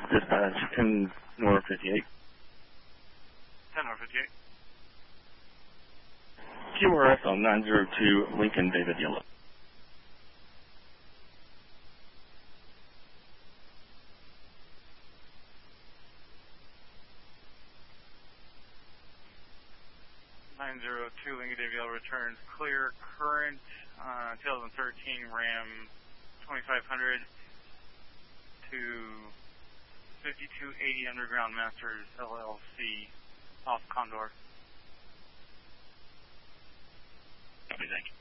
Dispatch 10 North 58. 10 North 58. QRS on 902 Lincoln David Yellow. Lincoln David Yellow returns clear current 2013 Ram 2500 to 5280 Underground Masters LLC off Condor. Copy, thank you.